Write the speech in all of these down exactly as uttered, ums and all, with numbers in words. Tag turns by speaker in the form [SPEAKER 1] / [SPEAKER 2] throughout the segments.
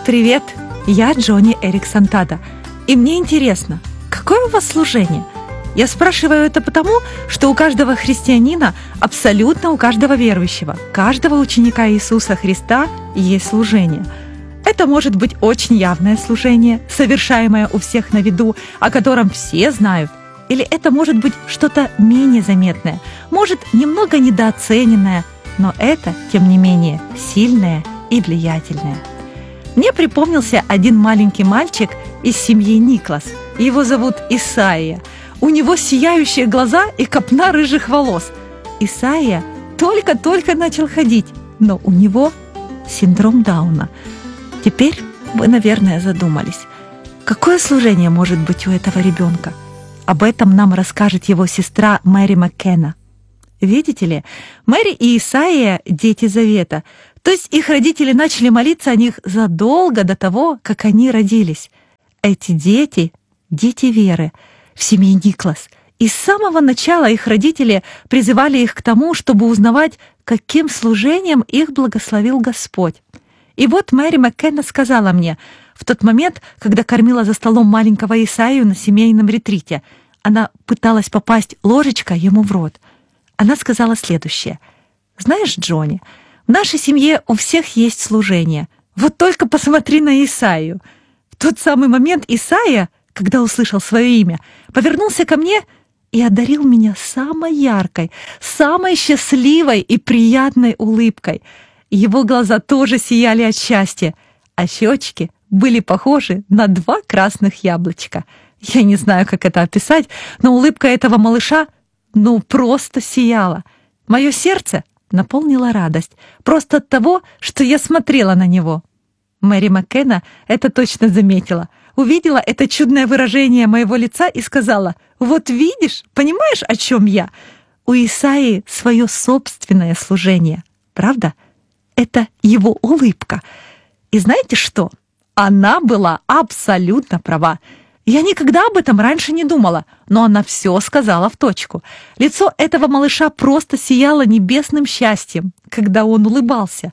[SPEAKER 1] Привет, я Джонни Эриксон Тада, и мне интересно, какое у вас служение? Я спрашиваю это потому, что у каждого христианина, абсолютно у каждого верующего, каждого ученика Иисуса Христа есть служение. Это может быть очень явное служение, совершаемое у всех на виду, о котором все знают. Или это может быть что-то менее заметное, может, немного недооцененное, но это, тем не менее, сильное и влиятельное. Мне припомнился один маленький мальчик из семьи Никлас. Его зовут Исайя. У него сияющие глаза и копна рыжих волос. Исайя только-только начал ходить, но у него синдром Дауна. Теперь вы, наверное, задумались, какое служение может быть у этого ребенка? Об этом нам расскажет его сестра Мэри Маккена. Видите ли, Мэри и Исайя – дети Завета, то есть их родители начали молиться о них задолго до того, как они родились. Эти дети – дети веры в семье Никлас. И с самого начала их родители призывали их к тому, чтобы узнавать, каким служением их благословил Господь. И вот Мэри Маккена сказала мне, в тот момент, когда кормила за столом маленького Исаию на семейном ретрите, она пыталась попасть ложечкой ему в рот. Она сказала следующее. «Знаешь, Джонни, в нашей семье у всех есть служение. Вот только посмотри на Исаию». В тот самый момент Исайя, когда услышал свое имя, повернулся ко мне и одарил меня самой яркой, самой счастливой и приятной улыбкой. Его глаза тоже сияли от счастья, а щечки были похожи на два красных яблочка. Я не знаю, как это описать, но улыбка этого малыша, ну, просто сияла. Мое сердце наполнила радость просто от того, что я смотрела на него. Мэри Маккена это точно заметила, увидела это чудное выражение моего лица и сказала: «Вот видишь, понимаешь, о чем я? У Исаии свое собственное служение, правда? Это его улыбка». И знаете что? Она была абсолютно права. Я никогда об этом раньше не думала, но она все сказала в точку. Лицо этого малыша просто сияло небесным счастьем, когда он улыбался.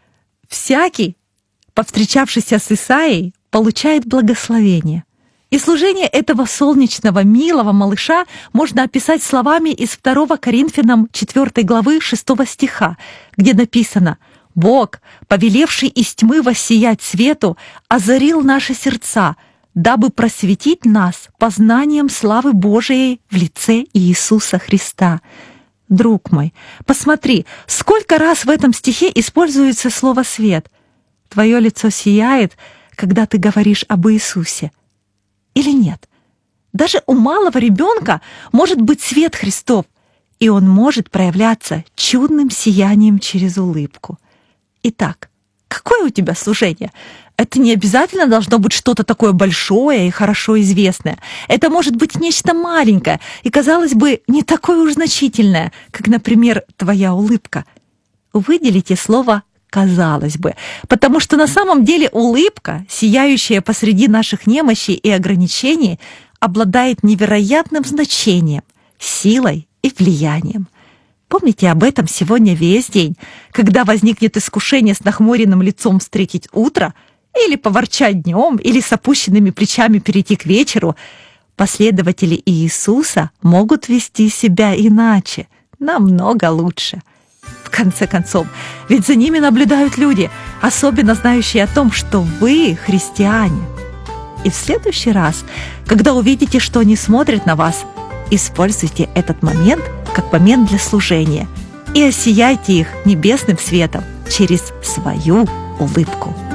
[SPEAKER 1] Всякий, повстречавшийся с Исаией, получает благословение. И служение этого солнечного, милого малыша можно описать словами из второго Коринфянам четвёртой главы шестого стиха, где написано: «Бог, повелевший из тьмы воссиять свету, озарил наши сердца, дабы просветить нас познанием славы Божией в лице Иисуса Христа». Друг мой, посмотри, сколько раз в этом стихе используется слово «свет». Твое лицо сияет, когда ты говоришь об Иисусе. Или нет? Даже у малого ребенка может быть свет Христов, и он может проявляться чудным сиянием через улыбку. Итак, какое у тебя служение? Это не обязательно должно быть что-то такое большое и хорошо известное. Это может быть нечто маленькое и, казалось бы, не такое уж значительное, как, например, твоя улыбка. Выделите слово «казалось бы», потому что на самом деле улыбка, сияющая посреди наших немощей и ограничений, обладает невероятным значением, силой и влиянием. Помните об этом сегодня весь день, когда возникнет искушение с нахмуренным лицом встретить утро, или поворчать днем, или с опущенными плечами перейти к вечеру. Последователи Иисуса могут вести себя иначе, намного лучше. В конце концов, ведь за ними наблюдают люди, особенно знающие о том, что вы христиане. И в следующий раз, когда увидите, что они смотрят на вас, используйте этот момент как момент для служения и осияйте их небесным светом через свою улыбку.